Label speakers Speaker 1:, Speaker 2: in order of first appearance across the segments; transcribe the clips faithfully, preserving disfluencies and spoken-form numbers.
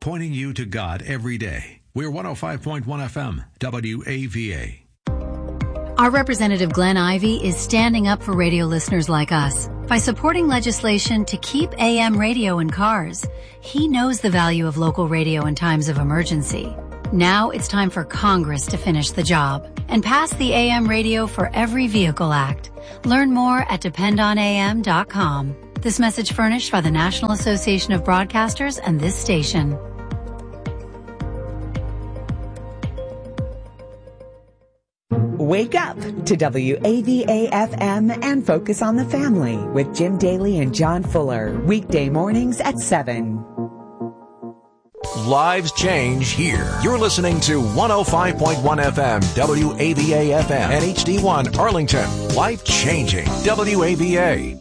Speaker 1: pointing you to God every day. We're one oh five point one F M, W A V A.
Speaker 2: Our representative Glenn Ivey is standing up for radio listeners like us by supporting legislation to keep A M radio in cars. He knows the value of local radio in times of emergency. Now it's time for Congress to finish the job and pass the A M Radio for Every Vehicle Act. Learn more at depend on A M dot com. This message furnished by the National Association of Broadcasters and this station.
Speaker 3: Wake up to W A V A F M and focus on the family with Jim Daly and John Fuller. Weekday mornings at seven.
Speaker 4: Lives change here. You're listening to one oh five point one F M, W A V A F M, and H D one Arlington. Life changing. W A V A.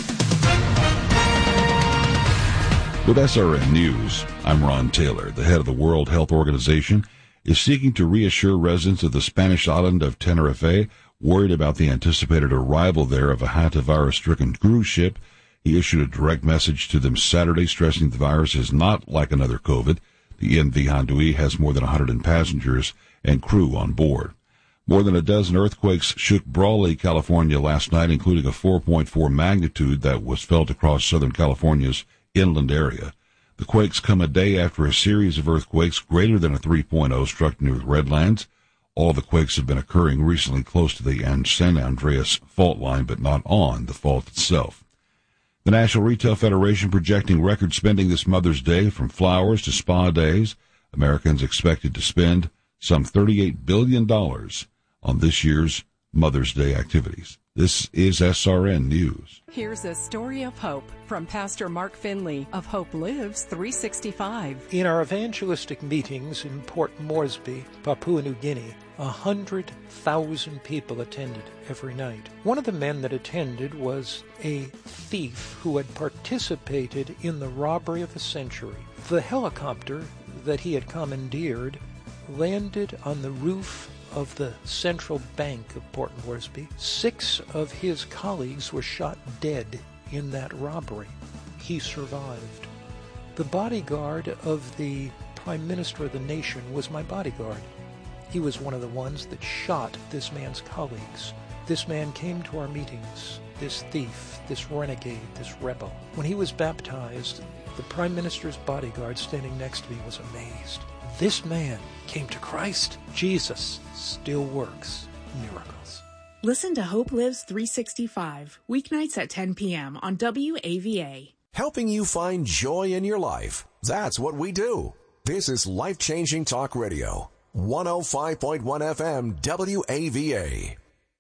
Speaker 5: With S R N News, I'm Ron Taylor. The head of the World Health Organization is seeking to reassure residents of the Spanish island of Tenerife worried about the anticipated arrival there of a hantavirus-stricken cruise ship. He issued a direct message to them Saturday, stressing the virus is not like another COVID. The M V Handui has more than one hundred passengers and crew on board. More than a dozen earthquakes shook Brawley, California last night, including a four point four magnitude that was felt across Southern California's inland area. The quakes come a day after a series of earthquakes greater than a three point oh struck near the Redlands. All the quakes have been occurring recently close to the San Andreas fault line, but not on the fault itself. The National Retail Federation projecting record spending this Mother's Day, from flowers to spa days. Americans expected to spend some thirty-eight billion dollars on this year's Mother's Day activities. This is S R N News.
Speaker 6: Here's a story of hope from Pastor Mark Finley of Hope Lives three sixty-five.
Speaker 7: In our evangelistic meetings in Port Moresby, Papua New Guinea, a hundred thousand people attended every night. One of the men that attended was a thief who had participated in the robbery of the century. The helicopter that he had commandeered landed on the roof of the Central Bank of Port Moresby. Six of his colleagues were shot dead in that robbery. He survived. The bodyguard of the Prime Minister of the nation was my bodyguard. He was one of the ones that shot this man's colleagues. This man came to our meetings, this thief, this renegade, this rebel. When he was baptized, the Prime Minister's bodyguard standing next to me was amazed. This man came to Christ. Jesus still works miracles.
Speaker 8: Listen to Hope Lives three sixty-five, weeknights at ten p.m. on W A V A.
Speaker 4: Helping you find joy in your life. That's what we do. This is Life-Changing Talk Radio. one oh five point one F M, W A V A.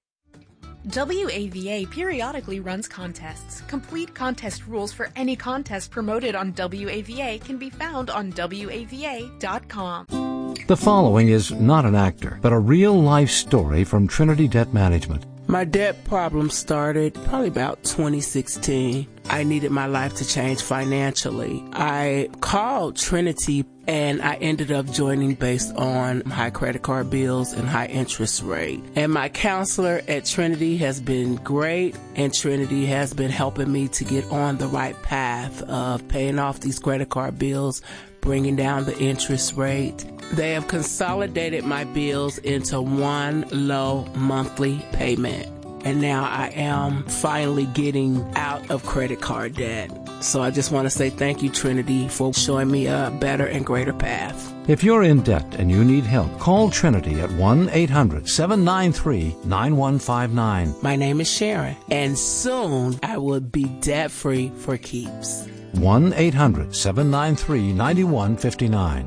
Speaker 8: W A V A periodically runs contests. Complete contest rules for any contest promoted on W A V A can be found on W A V A dot com.
Speaker 9: The following is not an actor, but a real-life story from Trinity Debt Management.
Speaker 10: My debt problem started probably about twenty sixteen. I needed my life to change financially. I called Trinity and I ended up joining based on high credit card bills and high interest rate. And my counselor at Trinity has been great, and Trinity has been helping me to get on the right path of paying off these credit card bills, bringing down the interest rate. They have consolidated my bills into one low monthly payment. And now I am finally getting out of credit card debt. So I just want to say thank you, Trinity, for showing me a better and greater path.
Speaker 9: If you're in debt and you need help, call Trinity at one eight hundred seven nine three nine one five nine.
Speaker 10: My name is Sharon, and soon I will be debt-free for keeps.
Speaker 9: one eight hundred seven nine three nine one five nine.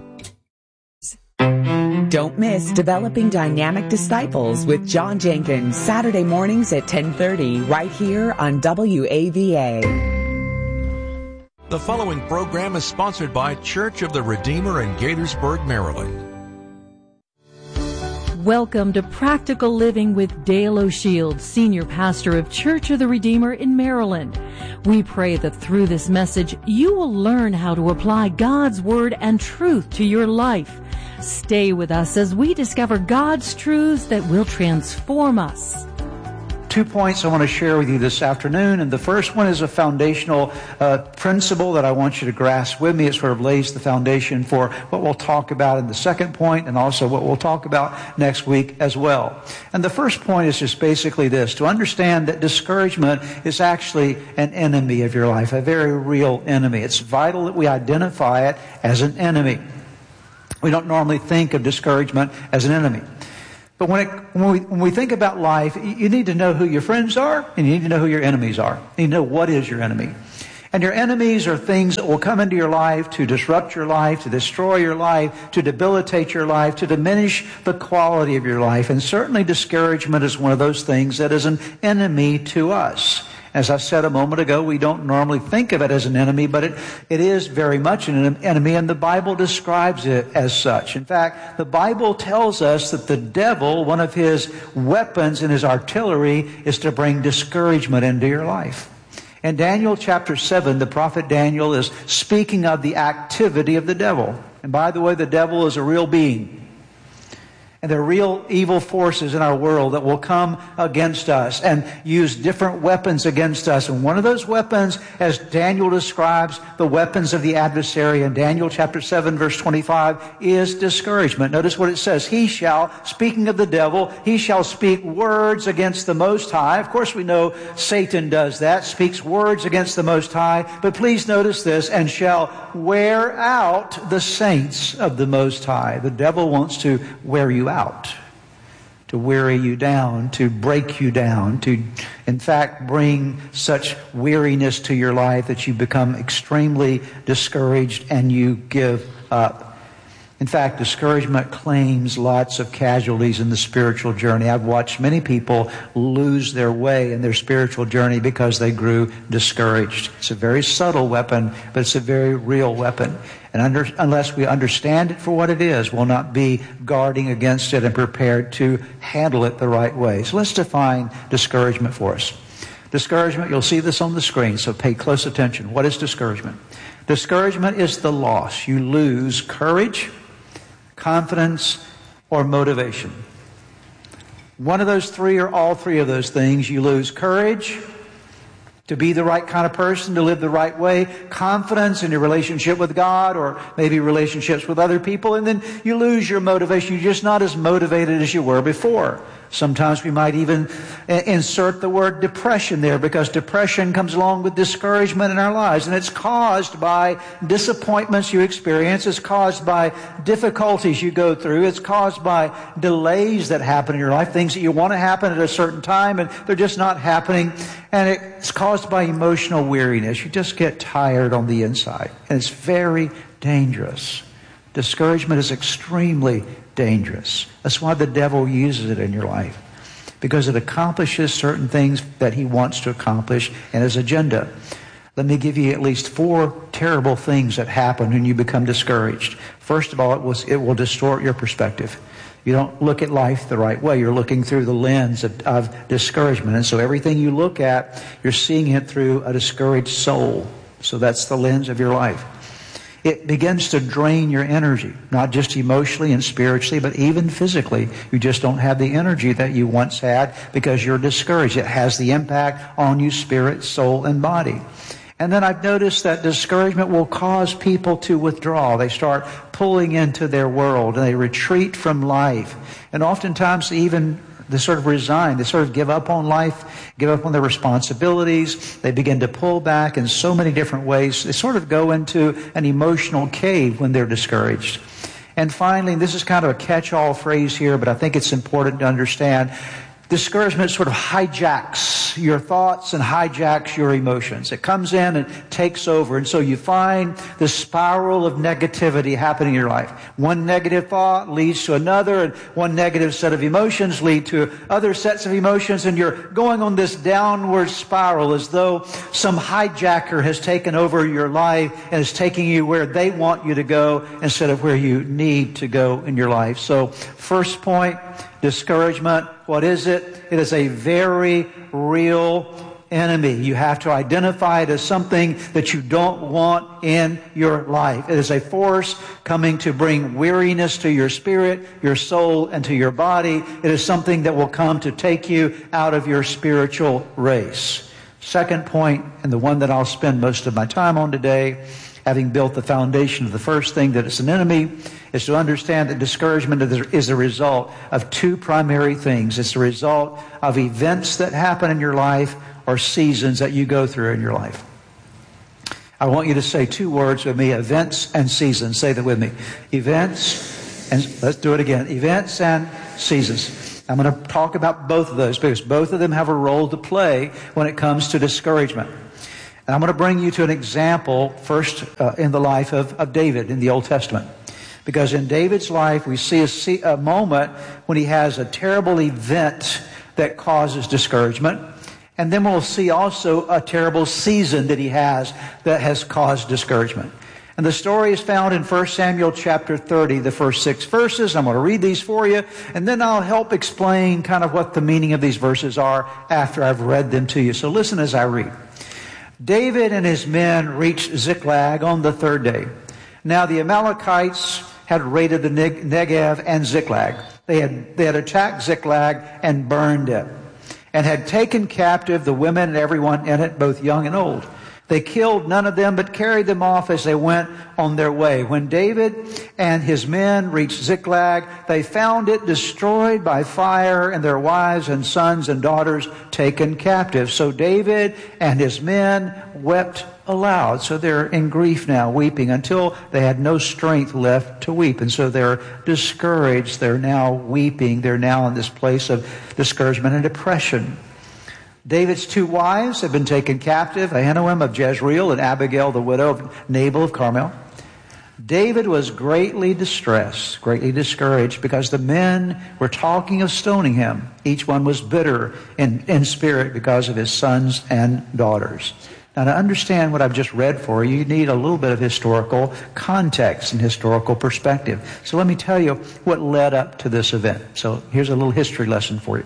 Speaker 3: Don't miss Developing Dynamic Disciples with John Jenkins, Saturday mornings at ten thirty, right here on W A V A.
Speaker 4: The following program is sponsored by Church of the Redeemer in Gaithersburg, Maryland.
Speaker 11: Welcome to Practical Living with Dale O'Shields, Senior Pastor of Church of the Redeemer in Maryland. We pray that through this message, you will learn how to apply God's Word and truth to your life. Stay with us as we discover God's truths that will transform us.
Speaker 12: two points I want to share with you this afternoon, and the first one is a foundational uh, principle that I want you to grasp with me. It sort of lays the foundation for what we'll talk about in the second point, and also what we'll talk about next week as well. And the first point is just basically this: to understand that discouragement is actually an enemy of your life, a very real enemy. It's vital that we identify it as an enemy. We don't normally think of discouragement as an enemy. But when, it, when, we, when we think about life, you need to know who your friends are, and you need to know who your enemies are. You need to know what is your enemy. And your enemies are things that will come into your life to disrupt your life, to destroy your life, to debilitate your life, to diminish the quality of your life. And certainly discouragement is one of those things that is an enemy to us. As I said a moment ago, we don't normally think of it as an enemy, but it, it is very much an enemy, and the Bible describes it as such. In fact, the Bible tells us that the devil, one of his weapons in his artillery, is to bring discouragement into your life. In Daniel chapter seven, the prophet Daniel is speaking of the activity of the devil. And by the way, the devil is a real being. And there are real evil forces in our world that will come against us and use different weapons against us. And one of those weapons, as Daniel describes the weapons of the adversary in Daniel chapter seven, verse twenty-five, is discouragement. Notice what it says. He shall, speaking of the devil, he shall speak words against the Most High. Of course, we know Satan does that, speaks words against the Most High. But please notice this, and shall wear out the saints of the Most High. The devil wants to wear you out, to weary you down, to break you down, to in fact bring such weariness to your life that you become extremely discouraged and you give up. In fact, discouragement claims lots of casualties in the spiritual journey. I've watched many people lose their way in their spiritual journey because they grew discouraged. It's a very subtle weapon, but it's a very real weapon. And under, unless we understand it for what it is, we'll not be guarding against it and prepared to handle it the right way. So let's define discouragement for us. Discouragement, you'll see this on the screen, so pay close attention. What is discouragement? Discouragement is the loss. You lose courage, confidence, or motivation. One of those three or all three of those things. You lose courage to be the right kind of person, to live the right way, confidence in your relationship with God or maybe relationships with other people, and then you lose your motivation. You're just not as motivated as you were before. Sometimes we might even insert the word depression there, because depression comes along with discouragement in our lives, and it's caused by disappointments you experience. It's caused by difficulties you go through. It's caused by delays that happen in your life, things that you want to happen at a certain time and they're just not happening. And it's caused by emotional weariness. You just get tired on the inside, and it's very dangerous. Discouragement is extremely dangerous. That's why the devil uses it in your life, because it accomplishes certain things that he wants to accomplish in his agenda. Let me give you at least four terrible things that happen when you become discouraged. First of all, it, was, it will distort your perspective. You don't look at life the right way. You're looking through the lens of, of discouragement. And so everything you look at, you're seeing it through a discouraged soul. So that's the lens of your life. It begins to drain your energy, not just emotionally and spiritually, but even physically. You just don't have the energy that you once had because you're discouraged. It has the impact on you, spirit, soul, and body. And then I've noticed that discouragement will cause people to withdraw. They start pulling into their world, and they retreat from life. And oftentimes they even they sort of resign. They sort of give up on life, give up on their responsibilities. They begin to pull back in so many different ways. They sort of go into an emotional cave when they're discouraged. And finally, and this is kind of a catch-all phrase here, but I think it's important to understand, discouragement sort of hijacks your thoughts and hijacks your emotions. It comes in and takes over. And so you find the spiral of negativity happening in your life. One negative thought leads to another, and one negative set of emotions lead to other sets of emotions, and you're going on this downward spiral as though some hijacker has taken over your life and is taking you where they want you to go instead of where you need to go in your life. So first point, discouragement. What is it? It is a very real enemy. You have to identify it as something that you don't want in your life. It is a force coming to bring weariness to your spirit, your soul, and to your body. It is something that will come to take you out of your spiritual race. Second point, and the one that I'll spend most of my time on today, having built the foundation of the first thing that it's an enemy, is to understand that discouragement is a result of two primary things. It's a result of events that happen in your life or seasons that you go through in your life. I want you to say two words with me, events and seasons. Say that with me. Events, and let's do it again. Events and seasons. I'm going to talk about both of those because both of them have a role to play when it comes to discouragement. And I'm going to bring you to an example first uh, in the life of, of David in the Old Testament. Because in David's life, we see a, see a moment when he has a terrible event that causes discouragement. And then we'll see also a terrible season that he has that has caused discouragement. And the story is found in First Samuel chapter thirty, the first six verses. I'm going to read these for you, and then I'll help explain kind of what the meaning of these verses are after I've read them to you. So listen as I read. David and his men reached Ziklag on the third day. Now the Amalekites had raided the Negev and Ziklag. They had, they had attacked Ziklag and burned it, and had taken captive the women and everyone in it, both young and old. They killed none of them, but carried them off as they went on their way. When David and his men reached Ziklag, they found it destroyed by fire, and their wives and sons and daughters taken captive. So David and his men wept aloud. So they're in grief now, weeping, until they had no strength left to weep. And so they're discouraged. They're now weeping. They're now in this place of discouragement and depression. David's two wives have been taken captive, Ahinoam of Jezreel and Abigail, the widow of Nabal of Carmel. David was greatly distressed, greatly discouraged, because the men were talking of stoning him. Each one was bitter in, in spirit because of his sons and daughters. Now, to understand what I've just read for you, you need a little bit of historical context and historical perspective. So let me tell you what led up to this event. So here's a little history lesson for you.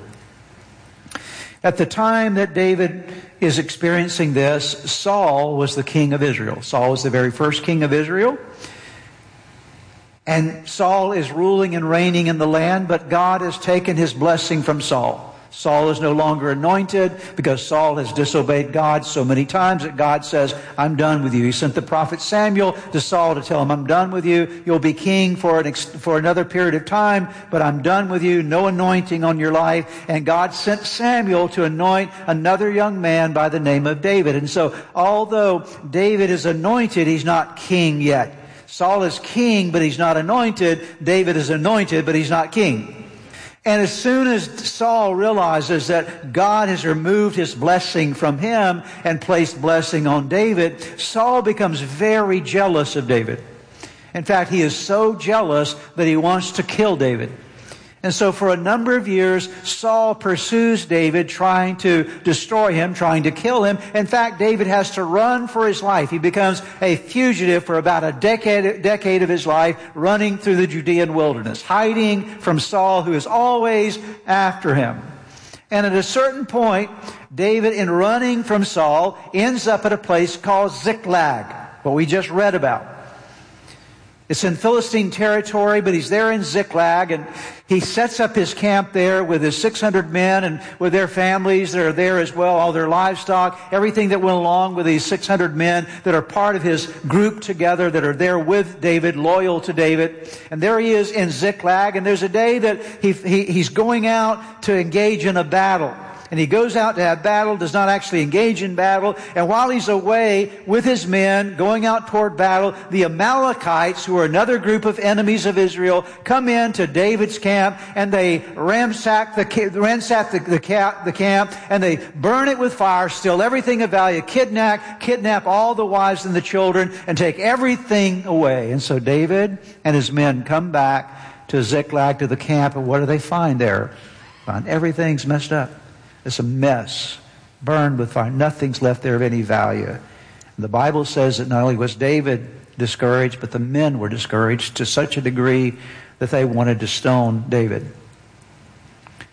Speaker 12: At the time that David is experiencing this, Saul was the king of Israel. Saul was the very first king of Israel. And Saul is ruling and reigning in the land, but God has taken his blessing from Saul. Saul is no longer anointed because Saul has disobeyed God so many times that God says, I'm done with you. He sent the prophet Samuel to Saul to tell him, I'm done with you. You'll be king for an ex- for another period of time, but I'm done with you. No anointing on your life. And God sent Samuel to anoint another young man by the name of David. And so although David is anointed, he's not king yet. Saul is king, but he's not anointed. David is anointed, but he's not king. And as soon as Saul realizes that God has removed his blessing from him and placed blessing on David, Saul becomes very jealous of David. In fact, he is so jealous that he wants to kill David. And so for a number of years, Saul pursues David, trying to destroy him, trying to kill him. In fact, David has to run for his life. He becomes a fugitive for about a decade, decade of his life, running through the Judean wilderness, hiding from Saul, who is always after him. And at a certain point, David, in running from Saul, ends up at a place called Ziklag, what we just read about. It's in Philistine territory, but he's there in Ziklag, and he sets up his camp there with his six hundred men and with their families that are there as well, all their livestock, everything that went along with these six hundred men that are part of his group together, that are there with David, loyal to David. And there he is in Ziklag, and there's a day that he, he he's going out to engage in a battle. And he goes out to have battle, does not actually engage in battle. And while he's away with his men, going out toward battle, the Amalekites, who are another group of enemies of Israel, come into David's camp, and they ransack the, ransack the, the, camp, the camp, and they burn it with fire, steal everything of value, kidnap, kidnap all the wives and the children, and take everything away. And so David and his men come back to Ziklag, to the camp, and what do they find there? Find everything's messed up. It's a mess, burned with fire. Nothing's left there of any value. And the Bible says that not only was David discouraged, but the men were discouraged to such a degree that they wanted to stone David.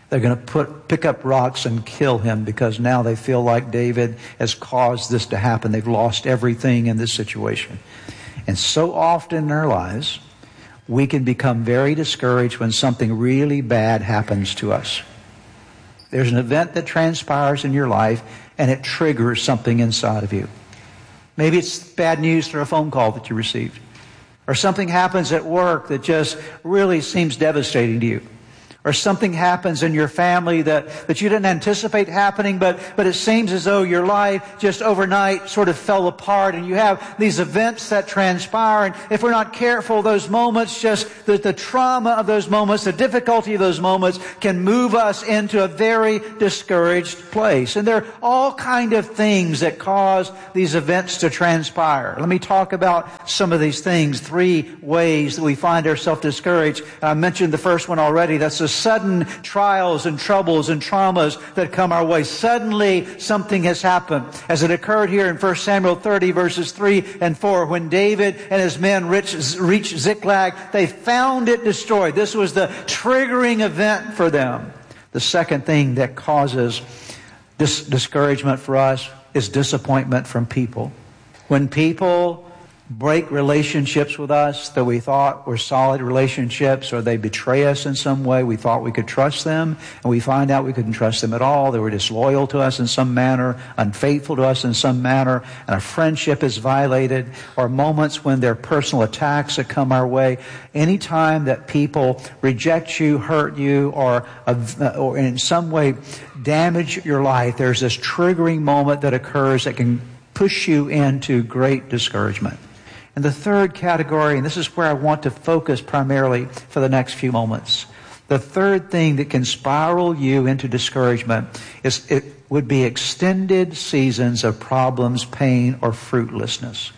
Speaker 12: They're going to put pick up rocks and kill him because now they feel like David has caused this to happen. They've lost everything in this situation. And so often in our lives, we can become very discouraged when something really bad happens to us. There's an event that transpires in your life and it triggers something inside of you. Maybe it's bad news through a phone call that you received. Or something happens at work that just really seems devastating to you. Or something happens in your family that, that you didn't anticipate happening, but, but it seems as though your life just overnight sort of fell apart, and you have these events that transpire, and if we're not careful, those moments, just the, the trauma of those moments, the difficulty of those moments can move us into a very discouraged place. And there are all kind of things that cause these events to transpire. Let me talk about some of these things, three ways that we find ourselves discouraged. I mentioned the first one already. That's the sudden trials and troubles and traumas that come our way. Suddenly something has happened, as it occurred here in First Samuel thirty verses three and four. When David and his men reached, reached Ziklag, they found it destroyed. This was the triggering event for them. The second thing that causes this discouragement for us is disappointment from people. When people break relationships with us that we thought were solid relationships, or they betray us in some way, we thought we could trust them, and we find out we couldn't trust them at all. They were disloyal to us in some manner, unfaithful to us in some manner, and a friendship is violated. Or moments when there are personal attacks that come our way. Anytime that people reject you, hurt you, or, uh, or in some way damage your life, there's this triggering moment that occurs that can push you into great discouragement. And the third category, and this is where I want to focus primarily for the next few moments, the third thing that can spiral you into discouragement is it would be extended seasons of problems, pain, or fruitlessness.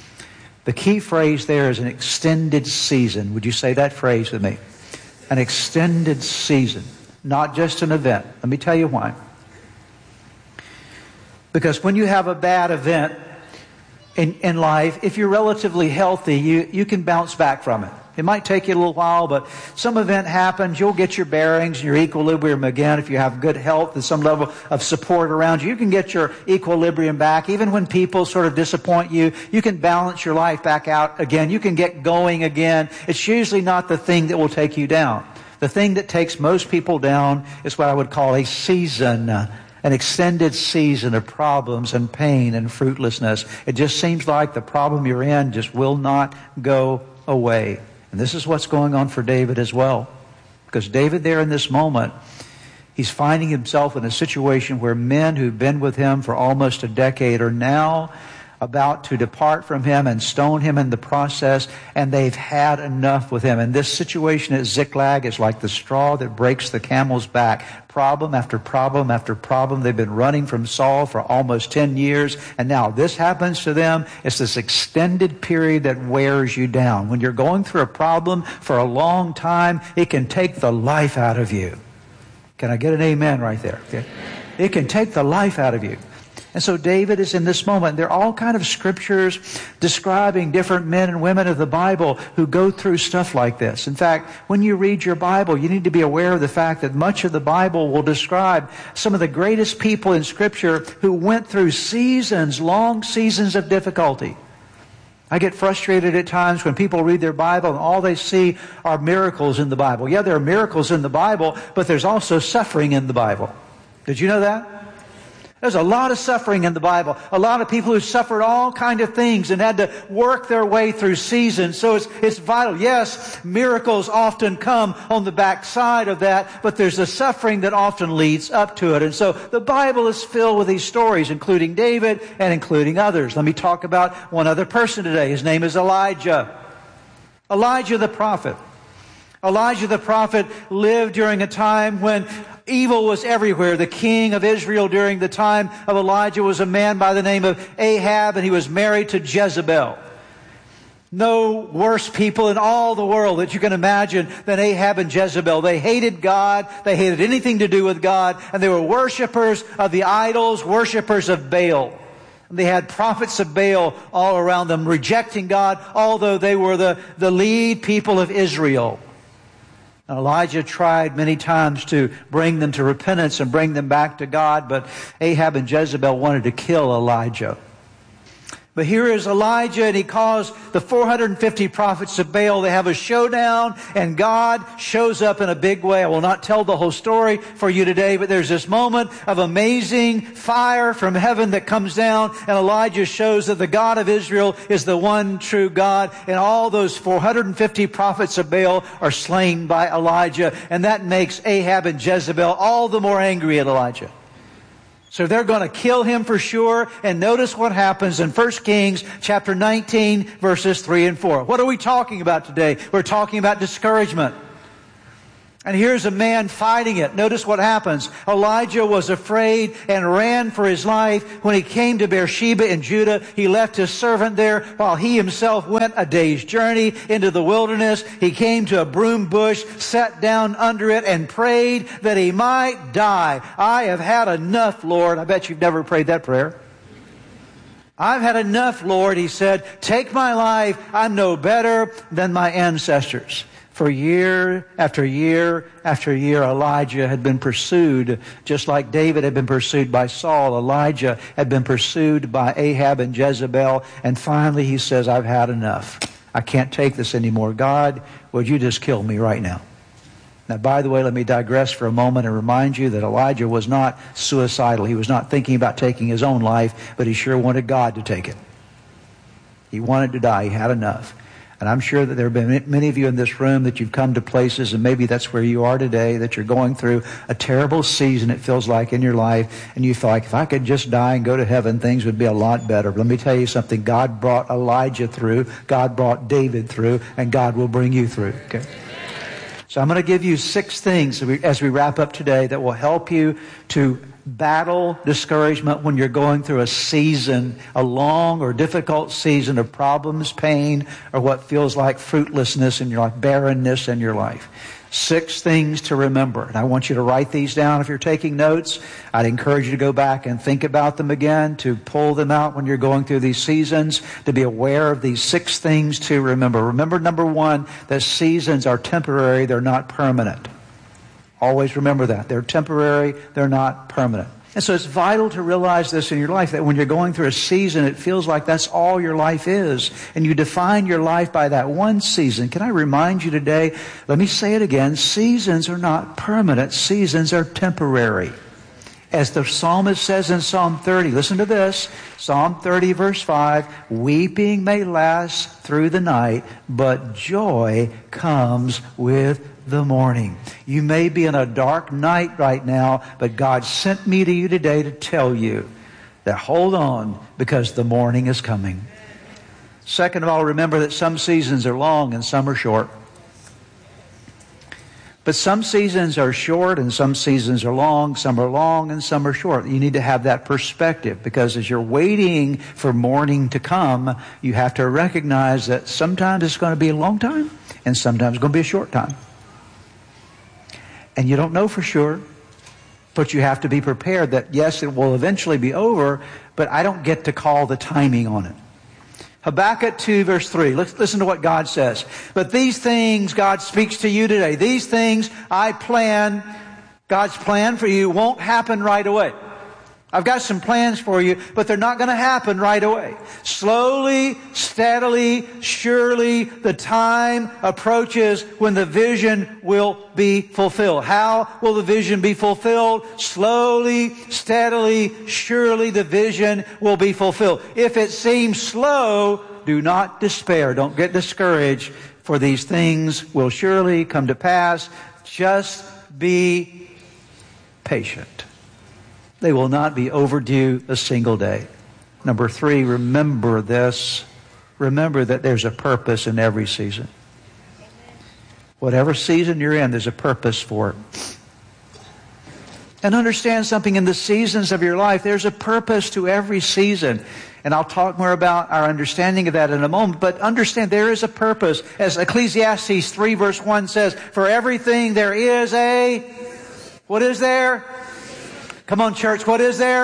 Speaker 12: The key phrase there is an extended season. Would you say that phrase with me? An extended season, not just an event. Let me tell you why. Because when you have a bad event in, in life, if you're relatively healthy, you, you can bounce back from it. It might take you a little while, but some event happens, you'll get your bearings and your equilibrium again. If you have good health and some level of support around you, you can get your equilibrium back. Even when people sort of disappoint you, you can balance your life back out again. You can get going again. It's usually not the thing that will take you down. The thing that takes most people down is what I would call a season, uh, an extended season of problems and pain and fruitlessness. It just seems like the problem you're in just will not go away. And this is what's going on for David as well. Because David there in this moment, he's finding himself in a situation where men who've been with him for almost a decade are now about to depart from him and stone him in the process, and they've had enough with him. And this situation at Ziklag is like the straw that breaks the camel's back. Problem after problem after problem. They've been running from Saul for almost ten years, and now this happens to them. It's this extended period that wears you down. When you're going through a problem for a long time, it can take the life out of you. Can I get an amen right there? Okay. It can take the life out of you. And so David is in this moment. There are all kind of scriptures describing different men and women of the Bible who go through stuff like this. In fact, when you read your Bible, you need to be aware of the fact that much of the Bible will describe some of the greatest people in Scripture who went through seasons, long seasons of difficulty. I get frustrated at times when people read their Bible and all they see are miracles in the Bible. Yeah, there are miracles in the Bible, but there's also suffering in the Bible. Did you know that? There's a lot of suffering in the Bible. A lot of people who suffered all kind of things and had to work their way through seasons. So it's, it's vital. Yes, miracles often come on the backside of that, but there's a suffering that often leads up to it. And so the Bible is filled with these stories, including David and including others. Let me talk about one other person today. His name is Elijah. Elijah the prophet. Elijah the prophet lived during a time when evil was everywhere. The king of Israel during the time of Elijah was a man by the name of Ahab, and he was married to Jezebel. No worse people in all the world that you can imagine than Ahab and Jezebel. They hated God. They hated anything to do with God. And they were worshipers of the idols, worshipers of Baal. They had prophets of Baal all around them, rejecting God, although they were the, the lead people of Israel. Elijah tried many times to bring them to repentance and bring them back to God, but Ahab and Jezebel wanted to kill Elijah. But here is Elijah, and he calls the four hundred fifty prophets of Baal. They have a showdown, and God shows up in a big way. I will not tell the whole story for you today, but there's this moment of amazing fire from heaven that comes down, and Elijah shows that the God of Israel is the one true God, and all those four hundred fifty prophets of Baal are slain by Elijah, and that makes Ahab and Jezebel all the more angry at Elijah. So they're going to kill him for sure. And notice what happens in First Kings chapter nineteen, verses three and four. What are we talking about today? We're talking about discouragement. And here's a man fighting it. Notice what happens. Elijah was afraid and ran for his life. When he came to Beersheba in Judah, he left his servant there while he himself went a day's journey into the wilderness. He came to a broom bush, sat down under it, and prayed that he might die. I have had enough, Lord. I bet you've never prayed that prayer. I've had enough, Lord, he said. Take my life. I'm no better than my ancestors. For year after year after year, Elijah had been pursued, just like David had been pursued by Saul. Elijah had been pursued by Ahab and Jezebel. And finally he says, I've had enough. I can't take this anymore. God, would you just kill me right now? Now, by the way, let me digress for a moment and remind you that Elijah was not suicidal. He was not thinking about taking his own life, but he sure wanted God to take it. He wanted to die. He had enough. And I'm sure that there have been many of you in this room that you've come to places, and maybe that's where you are today, that you're going through a terrible season, it feels like, in your life, and you feel like, if I could just die and go to heaven, things would be a lot better. But let me tell you something. God brought Elijah through, God brought David through, and God will bring you through. Okay? So I'm going to give you six things as we wrap up today that will help you to battle discouragement when you're going through a season, a long or difficult season of problems, pain, or what feels like fruitlessness in your life, barrenness in your life. Six things to remember. And I want you to write these down if you're taking notes. I'd encourage you to go back and think about them again, to pull them out when you're going through these seasons, to be aware of these six things to remember. Remember, number one, that seasons are temporary, they're not permanent. Always remember that. They're temporary, they're not permanent. And so it's vital to realize this in your life, that when you're going through a season, it feels like that's all your life is. And you define your life by that one season. Can I remind you today, let me say it again, seasons are not permanent. Seasons are temporary. As the psalmist says in Psalm thirty, listen to this, Psalm thirty verse five, weeping may last through the night, but joy comes with the morning. You may be in a dark night right now, but God sent me to you today to tell you that hold on, because the morning is coming. Second of all, remember that some seasons are long and some are short. But some seasons are short and some seasons are long. Some are long and some are short. You need to have that perspective, because as you're waiting for morning to come, you have to recognize that sometimes it's going to be a long time and sometimes it's going to be a short time. And you don't know for sure, but you have to be prepared that, yes, it will eventually be over, but I don't get to call the timing on it. Habakkuk two verse three. Let's listen to what God says. But these things God speaks to you today. These things I plan, God's plan for you won't happen right away. I've got some plans for you, but they're not going to happen right away. Slowly, steadily, surely, the time approaches when the vision will be fulfilled. How will the vision be fulfilled? Slowly, steadily, surely the vision will be fulfilled. If it seems slow, do not despair. Don't get discouraged, for these things will surely come to pass. Just be patient. They will not be overdue a single day. Number three, remember this. Remember that there's a purpose in every season. Whatever season you're in, there's a purpose for it. And understand something, in the seasons of your life, there's a purpose to every season. And I'll talk more about our understanding of that in a moment. But understand there is a purpose. As Ecclesiastes three verse one says, for everything there is a... What is there? Come on, church, what is there?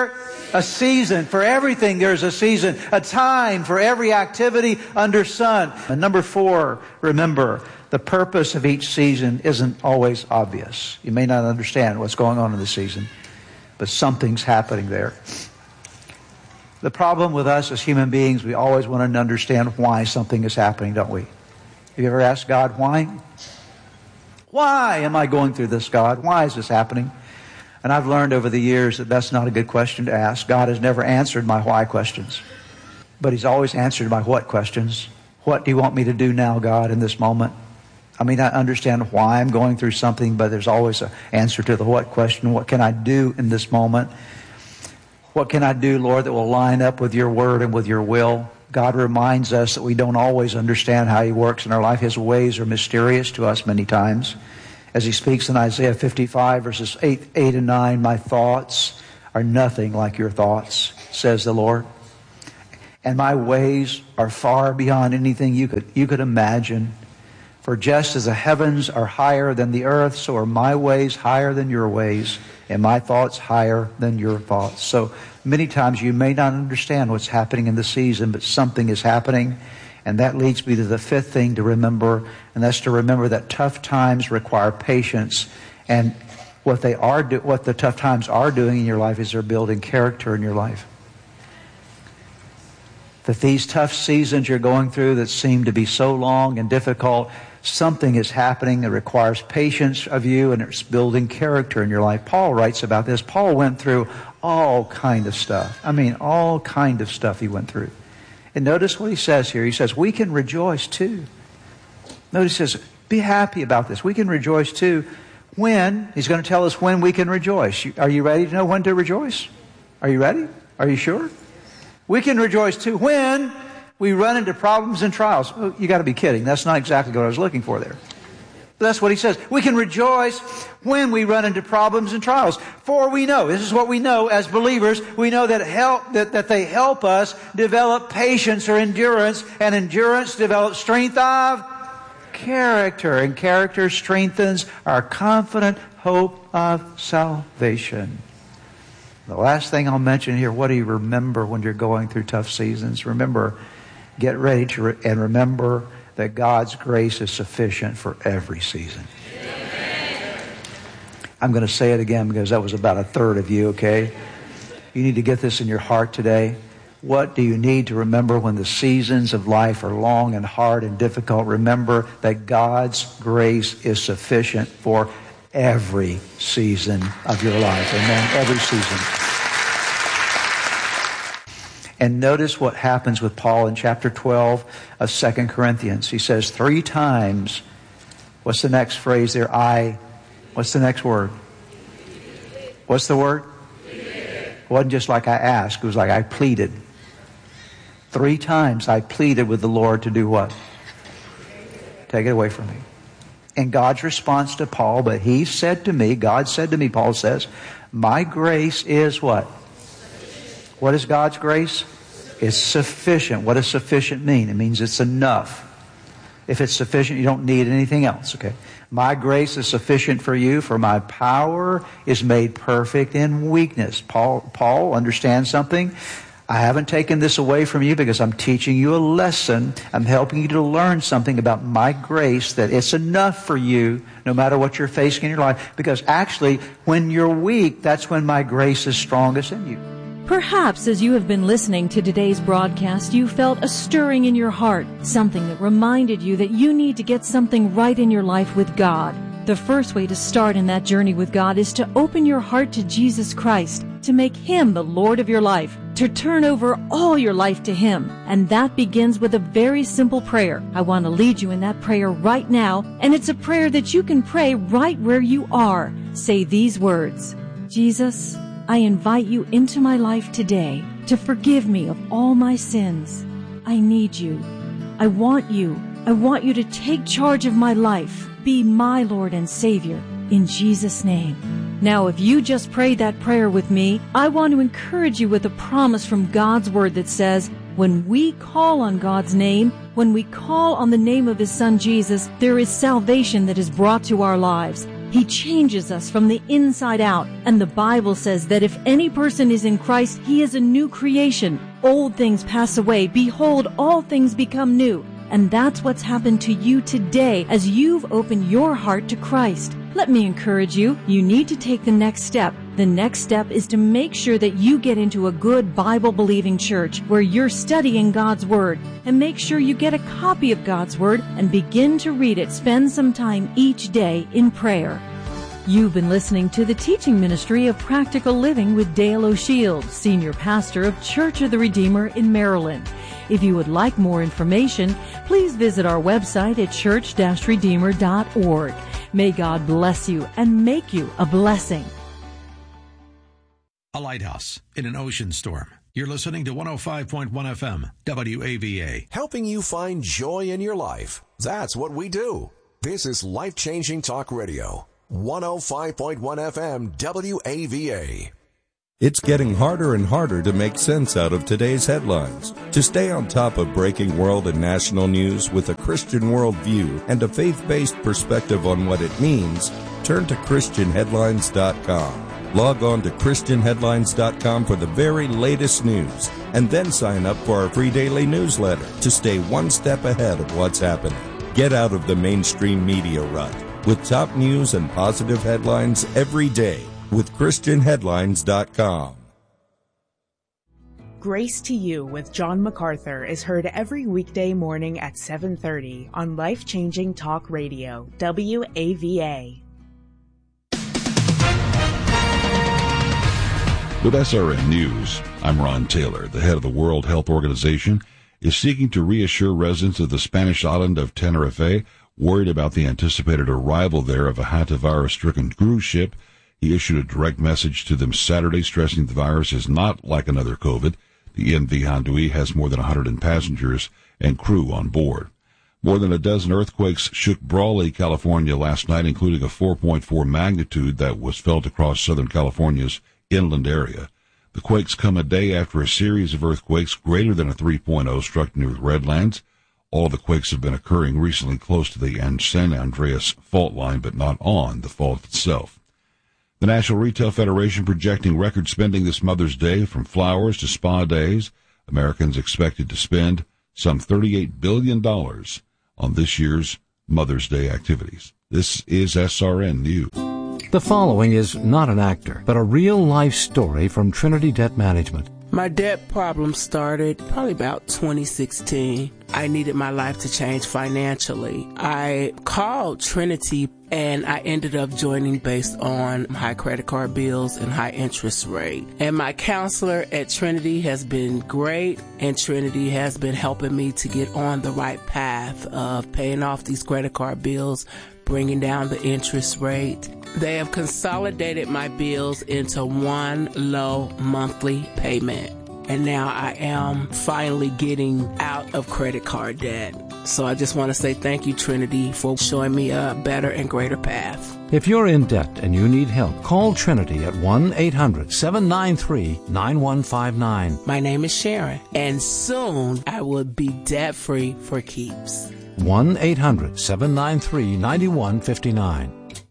Speaker 12: A season. For everything there's a season. A time for every activity under sun. And number four, remember, the purpose of each season isn't always obvious. You may not understand what's going on in the season, but something's happening there. The problem with us as human beings, we always want to understand why something is happening, don't we? Have you ever asked God, why? Why am I going through this, God? Why is this happening? And I've learned over the years that that's not a good question to ask. God has never answered my why questions, but He's always answered my what questions. What do you want me to do now, God, in this moment? I mean, I understand why I'm going through something, but there's always an answer to the what question. What can I do in this moment? What can I do, Lord, that will line up with your word and with your will? God reminds us that we don't always understand how He works in our life. His ways are mysterious to us many times. As He speaks in Isaiah fifty-five, verses eight, eight and nine, my thoughts are nothing like your thoughts, says the Lord. And my ways are far beyond anything you could, you could imagine. For just as the heavens are higher than the earth, so are my ways higher than your ways, and my thoughts higher than your thoughts. So many times you may not understand what's happening in the season, but something is happening. And that leads me to the fifth thing to remember, and that's to remember that tough times require patience. And what they are, do, what the tough times are doing in your life is they're building character in your life. That these tough seasons you're going through that seem to be so long and difficult, something is happening that requires patience of you, and it's building character in your life. Paul writes about this. Paul went through all kind of stuff. I mean, all kind of stuff he went through. And notice what he says here. He says, we can rejoice too. Notice he says, be happy about this. We can rejoice too. When? He's going to tell us when we can rejoice. Are you ready to know when to rejoice? Are you ready? Are you sure? We can rejoice too when we run into problems and trials. Oh, you got to be kidding. That's not exactly what I was looking for there. But that's what he says. We can rejoice when we run into problems and trials. For we know, this is what we know as believers, we know that help that, that they help us develop patience or endurance, and endurance develops strength of character, and character strengthens our confident hope of salvation. The last thing I'll mention here, what do you remember when you're going through tough seasons? Remember, get ready to re- and remember that God's grace is sufficient for every season. Amen. I'm going to say it again because that was about a third of you, okay? You need to get this in your heart today. What do you need to remember when the seasons of life are long and hard and difficult? Remember that God's grace is sufficient for every season of your life. Amen. Every season. And notice what happens with Paul in chapter twelve of Second Corinthians. He says three times, what's the next phrase there? I, what's the next word? What's the word? It wasn't just like I asked. It was like I pleaded. Three times I pleaded with the Lord to do what? Take it away from me. And God's response to Paul, but he said to me, God said to me, Paul says, my grace is what? What is God's grace? It's sufficient. What does sufficient mean? It means it's enough. If it's sufficient, you don't need anything else, okay? My grace is sufficient for you, for my power is made perfect in weakness. Paul, Paul understands something. I haven't taken this away from you because I'm teaching you a lesson. I'm helping you to learn something about my grace, that it's enough for you no matter what you're facing in your life. Because actually, when you're weak, that's when my grace is strongest in you.
Speaker 11: Perhaps as you have been listening to today's broadcast, you felt a stirring in your heart, something that reminded you that you need to get something right in your life with God. The first way to start in that journey with God is to open your heart to Jesus Christ, to make Him the Lord of your life, to turn over all your life to Him. And that begins with a very simple prayer. I want to lead you in that prayer right now, and it's a prayer that you can pray right where you are. Say these words: Jesus, I invite you into my life today to forgive me of all my sins. I need you. I want you. I want you to take charge of my life. Be my Lord and Savior. In Jesus' name. Now, if you just prayed that prayer with me, I want to encourage you with a promise from God's Word that says, when we call on God's name, when we call on the name of His Son Jesus, there is salvation that is brought to our lives. He changes us from the inside out. And the Bible says that if any person is in Christ, he is a new creation. Old things pass away. Behold, all things become new. And that's what's happened to you today as you've opened your heart to Christ. Let me encourage you, you need to take the next step. The next step is to make sure that you get into a good Bible-believing church where you're studying God's Word. And make sure you get a copy of God's Word and begin to read it. Spend some time each day in prayer. You've been listening to the teaching ministry of Practical Living with Dale O'Shields, Senior Pastor of Church of the Redeemer in Maryland. If you would like more information, please visit our website at church dash redeemer dot org. May God bless you and make you a blessing.
Speaker 1: A lighthouse in an ocean storm. You're listening to one oh five point one F M, W A V A.
Speaker 4: Helping you find joy in your life. That's what we do. This is Life-Changing Talk Radio. one oh five point one F M, W A V A.
Speaker 13: It's getting harder and harder to make sense out of today's headlines. To stay on top of breaking world and national news with a Christian worldview and a faith-based perspective on what it means, turn to Christian Headlines dot com. Log on to Christian Headlines dot com for the very latest news, and then sign up for our free daily newsletter to stay one step ahead of what's happening. Get out of the mainstream media rut with top news and positive headlines every day with Christian Headlines dot com.
Speaker 3: Grace to You with John MacArthur is heard every weekday morning at seven thirty on Life-Changing Talk Radio, W A V A.
Speaker 5: With S R N News, I'm Ron Taylor. The head of the World Health Organization is seeking to reassure residents of the Spanish island of Tenerife worried about the anticipated arrival there of a hantavirus-stricken cruise ship. He issued a direct message to them Saturday stressing the virus is not like another COVID. The M V Handui has more than one hundred passengers and crew on board. More than a dozen earthquakes shook Brawley, California last night, including a four point four magnitude that was felt across Southern California's inland area. The quakes come a day after a series of earthquakes greater than a three point oh struck near the Redlands. All the quakes have been occurring recently close to the San Andreas fault line, but not on the fault itself. The National Retail Federation projecting record spending this Mother's Day, from flowers to spa days. Americans expected to spend some thirty-eight billion dollars on this year's Mother's Day activities. This is S R N News.
Speaker 9: The following is not an actor, but a real-life story from Trinity Debt Management.
Speaker 10: My debt problem started probably about twenty sixteen. I needed my life to change financially. I called Trinity and I ended up joining based on high credit card bills and high interest rate. And my counselor at Trinity has been great, and Trinity has been helping me to get on the right path of paying off these credit card bills, bringing down the interest rate. They have consolidated my bills into one low monthly payment. And now I am finally getting out of credit card debt. So I just want to say thank you, Trinity, for showing me a better and greater path.
Speaker 9: If you're in debt and you need help, call Trinity at one eight hundred seven nine three nine one five nine.
Speaker 10: My name is Sharon, and soon I will be debt-free for keeps.
Speaker 9: one eight hundred seven nine three nine one five nine.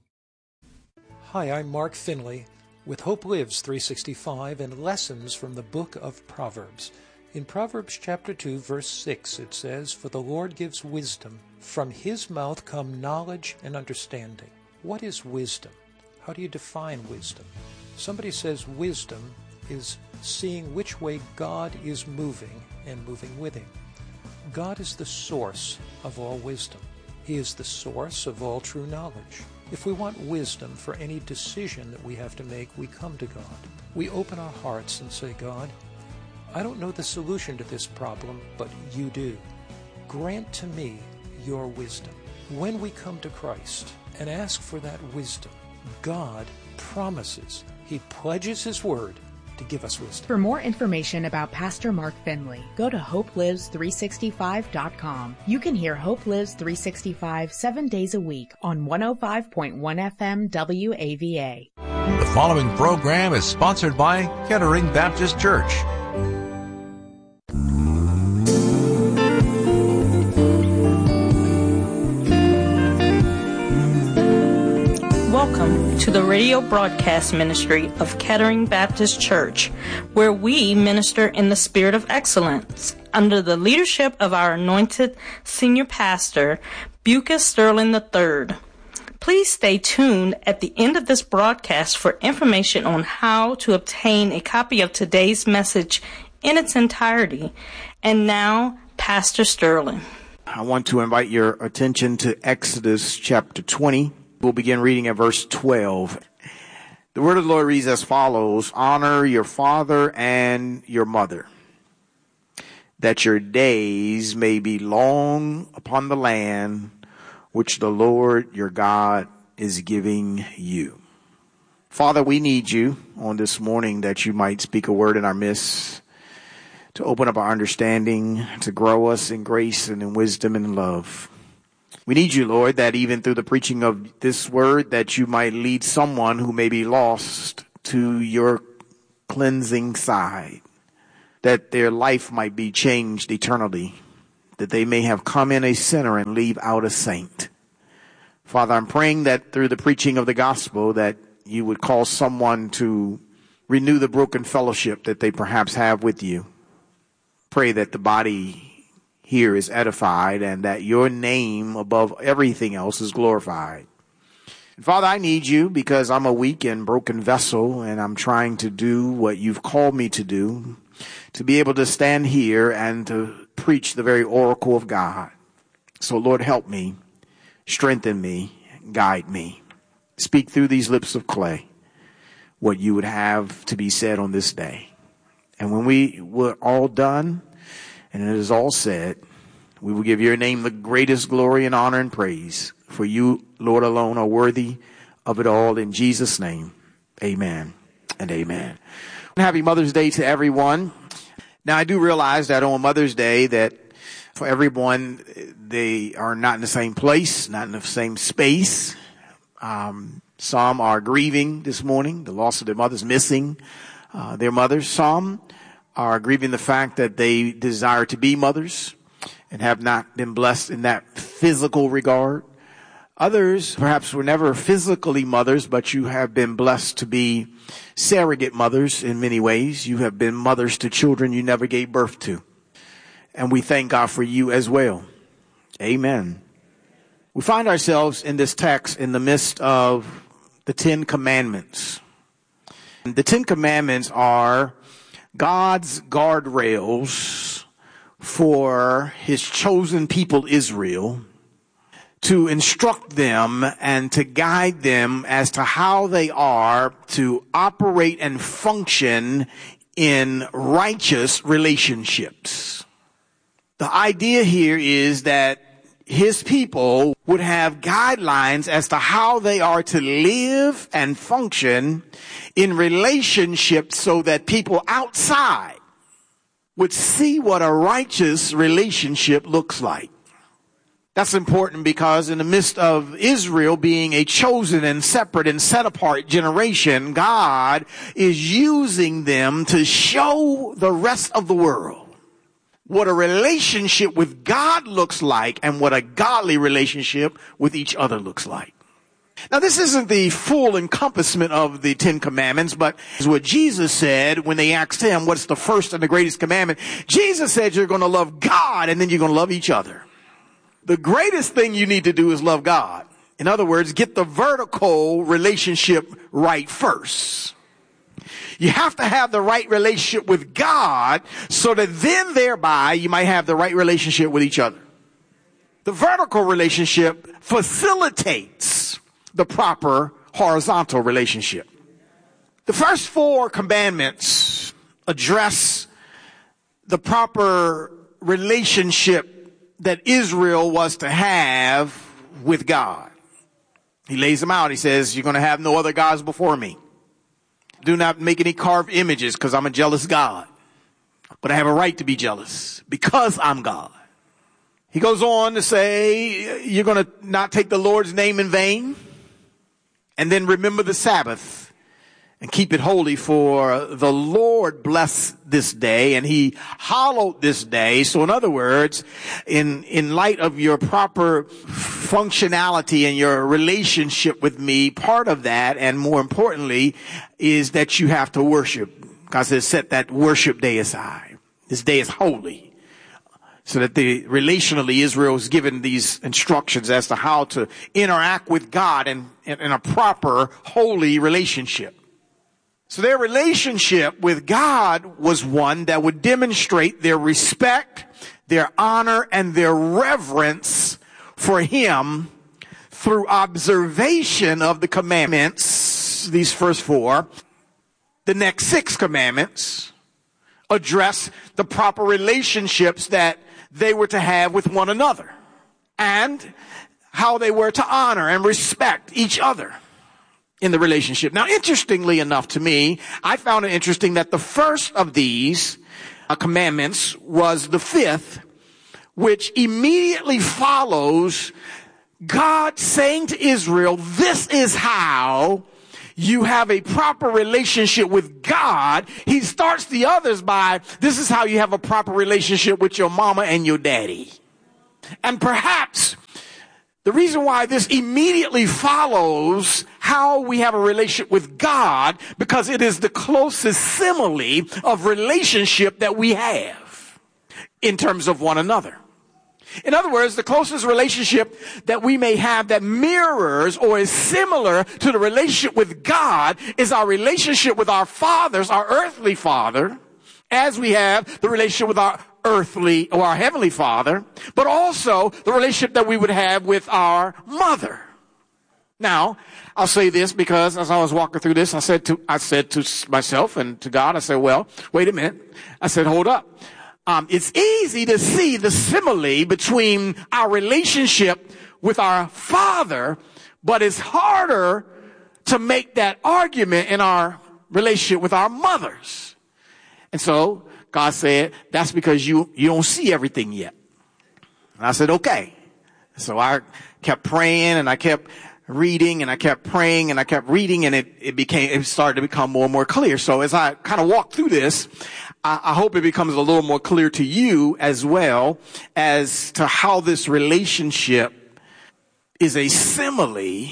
Speaker 7: Hi, I'm Mark Finley with Hope Lives three sixty-five and lessons from the book of Proverbs. In Proverbs chapter two, verse six, it says, "For the Lord gives wisdom. From his mouth come knowledge and understanding." What is wisdom? How do you define wisdom? Somebody says wisdom is seeing which way God is moving and moving with him. God is the source of all wisdom. He is the source of all true knowledge. If we want wisdom for any decision that we have to make, we come to God. We open our hearts and say, God, I don't know the solution to this problem, but you do. Grant to me your wisdom. When we come to Christ and ask for that wisdom, God promises, he pledges his word to give us wisdom.
Speaker 8: For more information about Pastor Mark Finley, go to hope lives three sixty-five dot com. You can hear Hope Lives three sixty-five seven days a week on one oh five point one F M W A V A.
Speaker 14: The following program is sponsored by Kettering Baptist Church.
Speaker 15: to the radio broadcast ministry of Kettering Baptist Church, where we minister in the spirit of excellence under the leadership of our anointed senior pastor, Bucas Sterling the third. Please stay tuned at the end of this broadcast for information on how to obtain a copy of today's message in its entirety. And now, Pastor Sterling.
Speaker 16: I want to invite your attention to Exodus chapter twenty. We'll begin reading at verse twelve. The word of the Lord reads as follows: Honor your father and your mother, that your days may be long upon the land which the Lord your God is giving you. Father, we need you on this morning that you might speak a word in our midst, to open up our understanding, to grow us in grace and in wisdom and in love. We need you, Lord, that even through the preaching of this word, that you might lead someone who may be lost to your cleansing side, that their life might be changed eternally, that they may have come in a sinner and leave out a saint. Father, I'm praying that through the preaching of the gospel, that you would cause someone to renew the broken fellowship that they perhaps have with you. Pray that the body here is edified and that your name above everything else is glorified. And Father, I need you because I'm a weak and broken vessel, and I'm trying to do what you've called me to do, to be able to stand here and to preach the very oracle of God. So Lord, help me, strengthen me, guide me. Speak through these lips of clay what you would have to be said on this day. And when we were all done and it is all said, we will give your name the greatest glory and honor and praise. For you, Lord, alone are worthy of it all. In Jesus' name, amen and amen. Happy Mother's Day to everyone. Now, I do realize that on Mother's Day that for everyone, they are not in the same place, not in the same space. Um, some are grieving this morning, the loss of their mothers, missing uh, their mothers. Some are grieving the fact that they desire to be mothers and have not been blessed in that physical regard. Others perhaps were never physically mothers, but you have been blessed to be surrogate mothers in many ways. You have been mothers to children you never gave birth to. And we thank God for you as well. Amen. We find ourselves in this text in the midst of the Ten Commandments. The Ten Commandments are God's guardrails for his chosen people Israel, to instruct them and to guide them as to how they are to operate and function in righteous relationships. The idea here is that his people would have guidelines as to how they are to live and function in relationships so that people outside would see what a righteous relationship looks like. That's important because in the midst of Israel being a chosen and separate and set apart generation, God is using them to show the rest of the world what a relationship with God looks like and what a godly relationship with each other looks like. Now, this isn't the full encompassment of the Ten Commandments, but is what Jesus said when they asked him, what's the first and the greatest commandment? Jesus said you're going to love God and then you're going to love each other. The greatest thing you need to do is love God. In other words, get the vertical relationship right first. You have to have the right relationship with God so that then thereby you might have the right relationship with each other. The vertical relationship facilitates the proper horizontal relationship. The first four commandments address the proper relationship that Israel was to have with God. He lays them out. He says, you're going to have no other gods before me. Do not make any carved images because I'm a jealous God. But I have a right to be jealous because I'm God. He goes on to say, you're going to not take the Lord's name in vain. And then remember the Sabbath and keep it holy, for the Lord blessed this day and he hallowed this day. So in other words, in, in light of your proper functionality and your relationship with me, part of that, and more importantly, is that you have to worship. God says, set that worship day aside. This day is holy. So that the relationally Israel is given these instructions as to how to interact with God in, in, in a proper, holy relationship. So their relationship with God was one that would demonstrate their respect, their honor, and their reverence for Him through observation of the commandments, these first four. The next six commandments address the proper relationships that they were to have with one another and how they were to honor and respect each other in the relationship. Now, interestingly enough to me, I found it interesting that the first of these uh, commandments was the fifth, which immediately follows God saying to Israel, this is how you have a proper relationship with God. He starts the others by, this is how you have a proper relationship with your mama and your daddy. And perhaps the reason why this immediately follows how we have a relationship with God, because it is the closest simile of relationship that we have in terms of one another. In other words, the closest relationship that we may have that mirrors or is similar to the relationship with God is our relationship with our fathers, our earthly father, as we have the relationship with our earthly or our heavenly father, but also the relationship that we would have with our mother. Now, I'll say this because as I was walking through this, I said to, I said to myself and to God, I said, well, wait a minute. I said, hold up. Um, it's easy to see the simile between our relationship with our father, but it's harder to make that argument in our relationship with our mothers. And so God said, that's because you, you don't see everything yet. And I said, okay. So I kept praying and I kept reading and I kept praying and I kept reading and it, it became, it started to become more and more clear. So as I kind of walked through this, I, I hope it becomes a little more clear to you as well as to how this relationship is a simile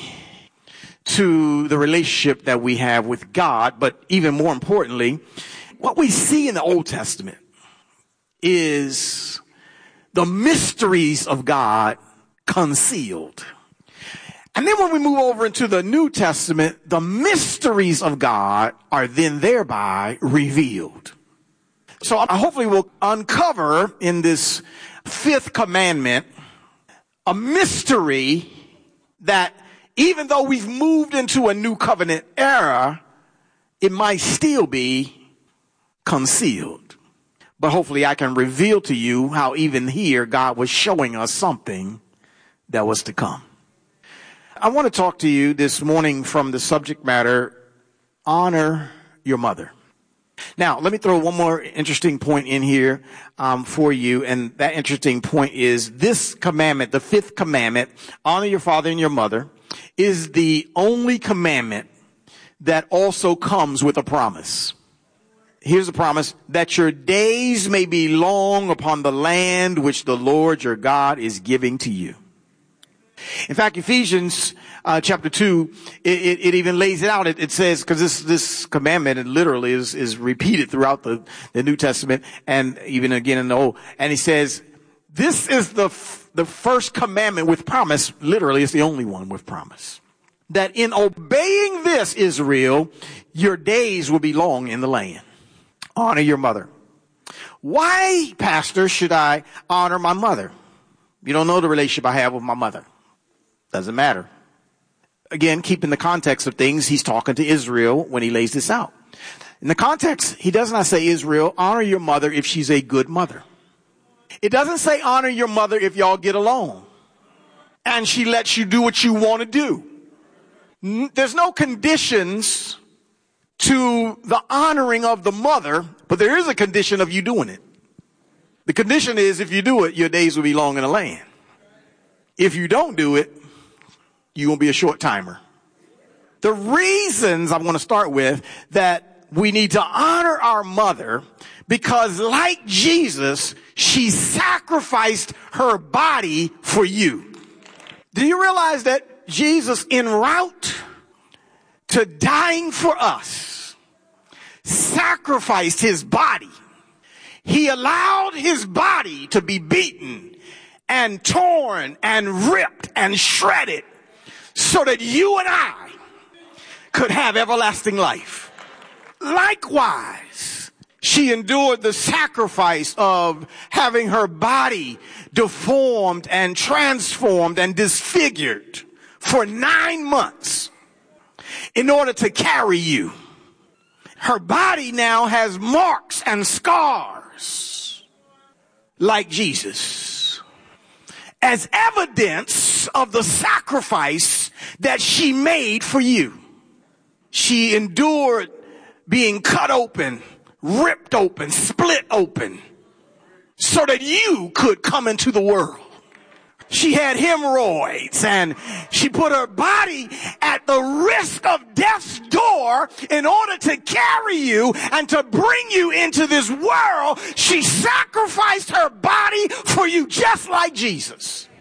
Speaker 16: to the relationship that we have with God. But even more importantly, what we see in the Old Testament is the mysteries of God concealed. And then when we move over into the New Testament, the mysteries of God are then thereby revealed. So I hopefully we'll uncover in this fifth commandment a mystery that even though we've moved into a new covenant era, it might still be concealed. But hopefully I can reveal to you how even here God was showing us something that was to come. I want to talk to you this morning from the subject matter, honor your mother. Now, let me throw one more interesting point in here um, for you, and that interesting point is this commandment, the fifth commandment, honor your father and your mother, is the only commandment that also comes with a promise. Here's a promise, that your days may be long upon the land which the Lord your God is giving to you. In fact, Ephesians uh, chapter two, it, it, it even lays it out. It, it says, because this this commandment, it literally is is repeated throughout the, the New Testament and even again in the Old. And he says, this is the f- the first commandment with promise. Literally, it's the only one with promise. That in obeying this, Israel, your days will be long in the land. Honor your mother. Why, Pastor, should I honor my mother? You don't know the relationship I have with my mother. Doesn't matter. Again, keep in the context of things, he's talking to Israel when he lays this out. In the context, he does not say, Israel, honor your mother if she's a good mother. It doesn't say honor your mother if y'all get along and she lets you do what you want to do. There's no conditions to the honoring of the mother, but there is a condition of you doing it. The condition is if you do it, your days will be long in the land. If you don't do it, you're going to be a short timer. The reasons I want to start with that we need to honor our mother, because like Jesus, she sacrificed her body for you. Do you realize that Jesus, en route to dying for us, sacrificed his body? He allowed his body to be beaten and torn and ripped and shredded so that you and I could have everlasting life. Likewise, she endured the sacrifice of having her body deformed and transformed and disfigured for nine months in order to carry you. Her body now has marks and scars like Jesus, as evidence of the sacrifice that she made for you. She endured being cut open, ripped open, split open, so that you could come into the world. She had hemorrhoids, and she put her body at the risk of death's door in order to carry you and to bring you into this world. She sacrificed her body for you, just like Jesus.